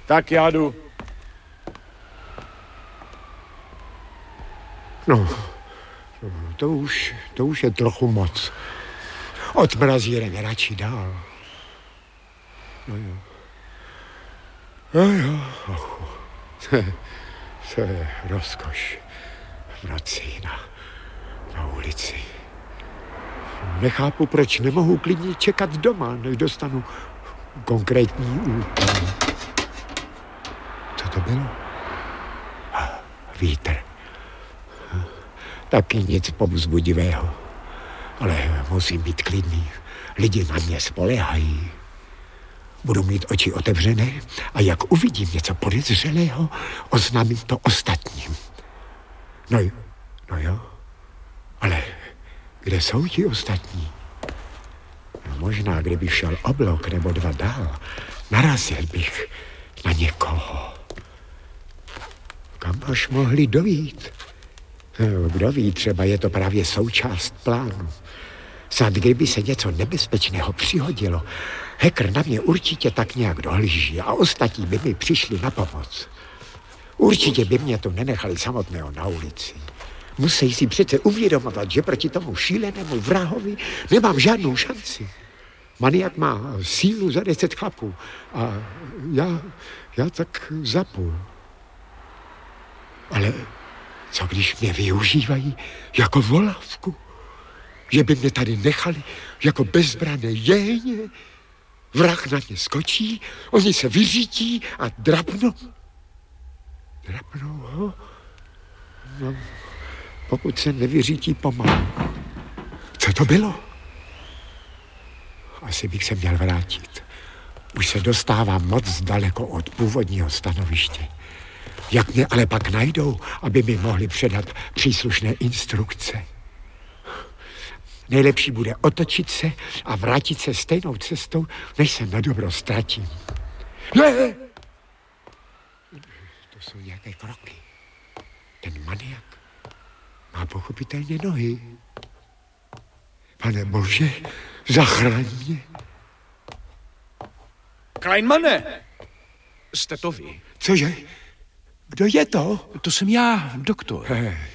Tak já jdu. No, to už je trochu moc. Od mrazírek radši dál. No jo. To je rozkoš v noci na ulici. Nechápu, proč nemohu klidně čekat doma, než dostanu konkrétní úkol. Co to bylo? Vítr. Taky nic povzbudivého. Ale musím být klidný. Lidi na mě spoléhají. Budu mít oči otevřené a jak uvidím něco podezřelého, oznámím to ostatním. No jo. Ale kde jsou ti ostatní? No možná, kdybych šel o blok nebo 2 dál, narazil bych na někoho. Kam až mohli dojít? No, kdo ví, třeba je to právě součást plánu. Snad kdyby se něco nebezpečného přihodilo, hacker na mě určitě tak nějak dohlíží a ostatní by mi přišli na pomoc. Určitě by mě tu nenechali samotného na ulici. Musí si přece uvědomovat, že proti tomu šílenému vrahovi nemám žádnou šanci. Maniak má sílu za 10 chlapů a já tak za půl. Ale co když mě využívají jako volávku? Že by mě tady nechali jako bezbranné jehně? Vrah na ně skočí, oni se vyřítí a drapnou. Drapnou ho? No, pokud se nevyřítí pomalu. Co to bylo? Asi bych se měl vrátit. Už se dostávám moc daleko od původního stanoviště. Jak mě ale pak najdou, aby mi mohli předat příslušné instrukce? Nejlepší bude otočit se a vrátit se stejnou cestou, než se nadobro ztratím. Ne! To jsou nějaké kroky. Ten maniak má pochopitelně nohy. Pane Bože, zachraň mě. Kleinmane! Jste to vy? Cože? Kdo je to? To jsem já, doktor.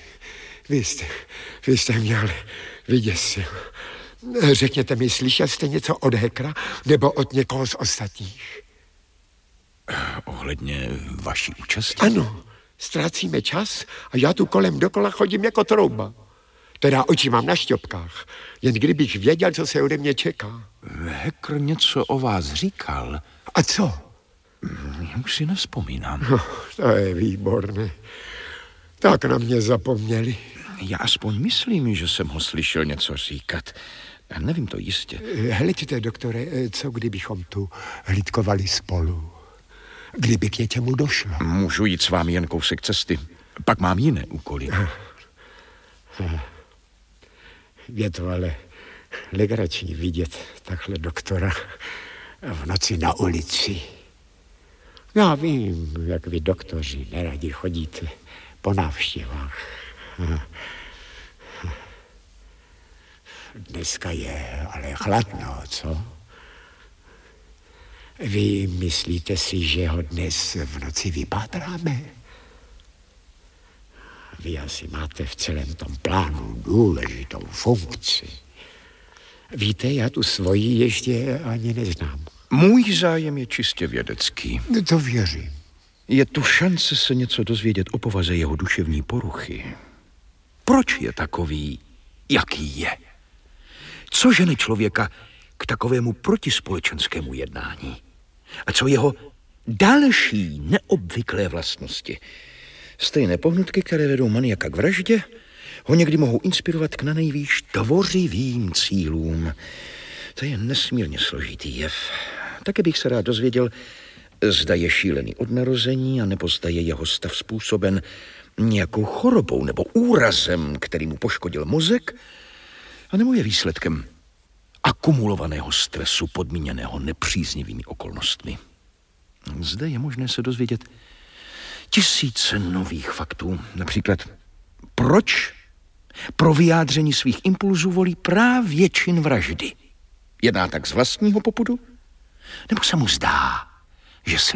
Vy jste mě ale vyděsil. Řekněte mi, slyšel jste něco od hackera nebo od někoho z ostatních? Ohledně vaší účasti? Ano, ztrácíme čas a já tu kolem dokola chodím jako trouba. Teda oči mám na šťopkách. Jen kdybych věděl, co se ode mě čeká. Hacker něco o vás říkal. A co? Už si nevzpomínám. No, to je výborné. Tak na mě zapomněli. Já aspoň myslím, že jsem ho slyšel něco říkat. Nevím to jistě. Hleďte, doktore, co kdybychom tu hlídkovali spolu? Kdyby k něčemu došlo. Můžu jít s vámi jen kousek cesty. Pak mám jiné úkoly. Je to ale legrační vidět takhle doktora v noci na ulici. Já vím, jak vy doktoři neradi chodíte po návštěvách. Dneska je ale chladno, co? Vy myslíte si, že ho dnes v noci vypátráme? Vy asi máte v celém tom plánu důležitou funkci. Víte, já tu svoji ještě ani neznám. Můj zájem je čistě vědecký. To věřím. Je tu šance se něco dozvědět o povaze jeho duševní poruchy. Proč je takový, jaký je? Co žene člověka k takovému protispolečenskému jednání? A co jeho další neobvyklé vlastnosti? Stejné pohnutky, které vedou maniaka k vraždě, ho někdy mohou inspirovat k nanejvýš tvořivým cílům. To je nesmírně složitý jev. Také bych se rád dozvěděl, zda je šílený od narození, anebo zda je jeho stav způsoben nějakou chorobou nebo úrazem, který mu poškodil mozek, anebo je výsledkem akumulovaného stresu podmíněného nepříznivými okolnostmi. Zde je možné se dozvědět tisíce nových faktů. Například, proč pro vyjádření svých impulzů volí právě čin vraždy? Jedná tak z vlastního popudu? Nebo se mu zdá, že si